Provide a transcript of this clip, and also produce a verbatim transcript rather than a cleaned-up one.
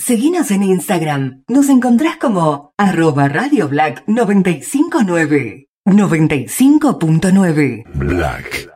Seguinos en Instagram. Nos encontrás como arroba Radio Black noventa y cinco nueve. noventa y cinco punto nueve. Black.